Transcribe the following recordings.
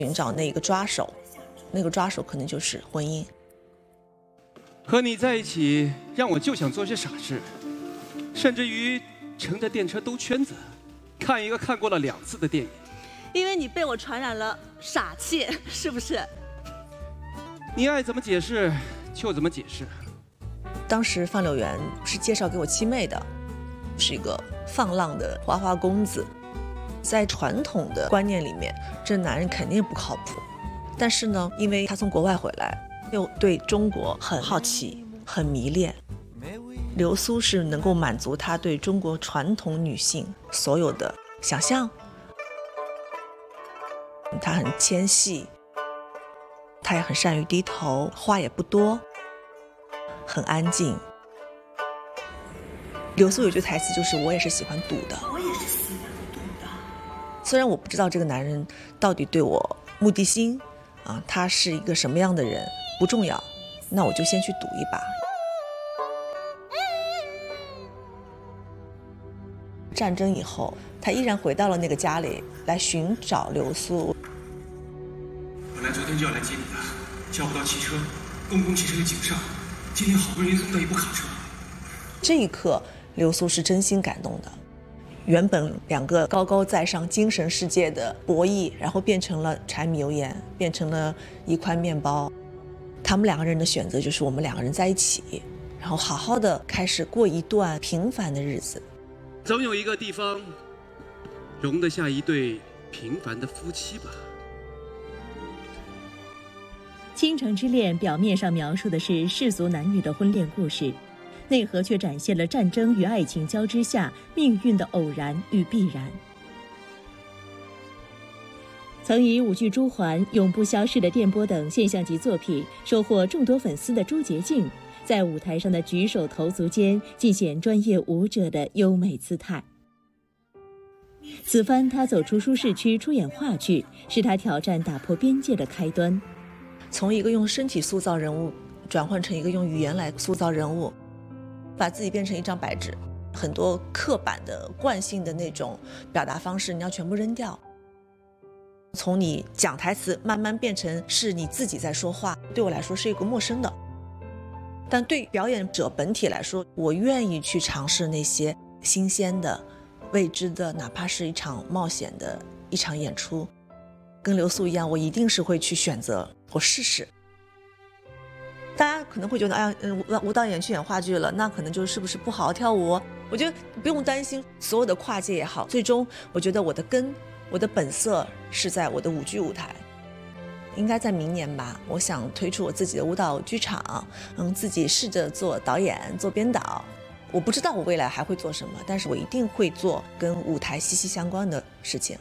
寻找那个抓手，那个抓手可能就是婚姻。 和你在一起，让我就想做些傻事，甚至于乘着电车兜圈子，看一个看过了2次的电影。 因为你被我传染了傻气，是不是？ 你爱怎么解释就怎么解释。 当时放柳园是介绍给我七妹的，是一个放浪的花花公子。在传统的观念里面，这男人肯定不靠谱。但是呢，因为他从国外回来，又对中国很好奇、很迷恋，流苏是能够满足他对中国传统女性所有的想象。他很纤细，他也很善于低头，话也不多，很安静。流苏有句台词就是我也是喜欢赌的， 我也是喜欢赌的。 虽然我不知道这个男人到底对我目的心啊，他是一个什么样的人不重要，那我就先去赌一把。战争以后，他依然回到了那个家里来寻找流苏。 本来昨天就要来接你的，叫不到汽车，公共汽车的井上，今天好不容易送到一部卡车。 这一刻，流苏是真心感动的。原本2个高高在上精神世界的博弈，然后变成了柴米油盐，变成了一块面包。他们2个人的选择就是我们2个人在一起，然后好好的开始过一段平凡的日子。 总有一个地方容得下一对平凡的夫妻吧。 倾城之恋表面上描述的是世俗男女的婚恋故事，内核却展现了战争与爱情交织下命运的偶然与必然。曾以舞剧《朱鹮》《永不消逝的电波》等现象级作品收获众多粉丝的朱洁静，在舞台上的举手投足间尽显专业舞者的优美姿态。此番他走出舒适区出演话剧，是他挑战打破边界的开端。 从一个用身体塑造人物转换成一个用语言来塑造人物，把自己变成一张白纸，很多刻板的惯性的那种表达方式你要全部扔掉。从你讲台词慢慢变成是你自己在说话，对我来说是一个陌生的。但对表演者本体来说，我愿意去尝试那些新鲜的、未知的，哪怕是一场冒险的一场演出。跟流苏一样，我一定是会去选择，我试试。大家可能会觉得，哎呀，舞蹈演去演话剧了，那可能就是不是不好好跳舞？我觉得不用担心，所有的跨界也好，最终我觉得我的根、我的本色是在我的舞剧舞台。应该在明年吧，我想推出我自己的舞蹈剧场，自己试着做导演、做编导。我不知道我未来还会做什么，但是我一定会做跟舞台息息相关的事情。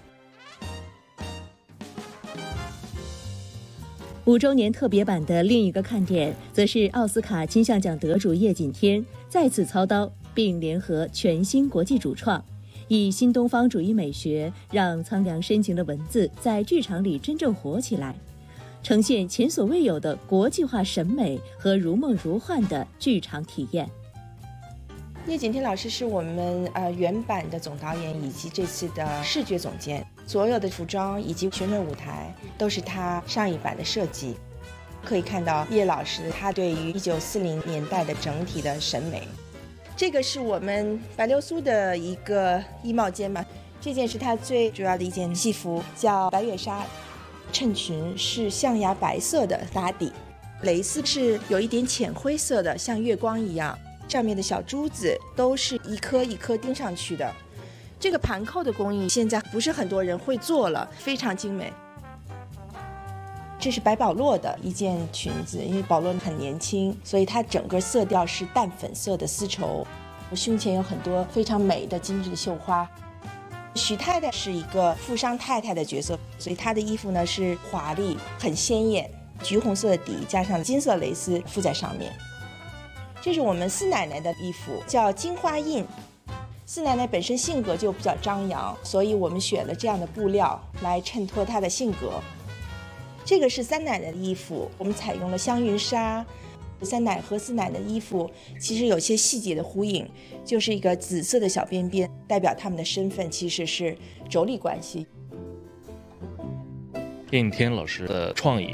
5周年特别版的另一个看点，则是奥斯卡金像奖得主叶锦添再次操刀，并联合全新国际主创，以新东方主义美学，让苍凉深情的文字在剧场里真正活起来，呈现前所未有的国际化审美和如梦如幻的剧场体验。 叶锦添老师是我们原版的总导演以及这次的视觉总监，所有的服装以及旋转舞台都是他上一版的设计。可以看到叶老师他对于1940年代的整体的审美。这个是我们白流苏的一个衣帽间吧，这件是他最主要的一件戏服，叫白月纱，衬裙是象牙白色的打底，蕾丝是有一点浅灰色的，像月光一样，上面的小珠子都是一颗一颗钉上去的。这个盘扣的工艺现在不是很多人会做了，非常精美。这是白保罗的一件裙子，因为保罗很年轻，所以它整个色调是淡粉色的丝绸，胸前有很多非常美的精致的绣花。许太太是一个富商太太的角色，所以她的衣服呢是华丽很鲜艳，橘红色的底加上金色蕾丝附在上面。这是我们四奶奶的衣服，叫金花印。四奶奶本身性格就比较张扬，所以我们选了这样的布料来衬托她的性格。这个是三奶奶的衣服，我们采用了香云纱。三奶和四奶奶的衣服其实有些细节的呼应，就是一个紫色的小边边，代表他们的身份其实是妯娌关系。 叶景天老师的创意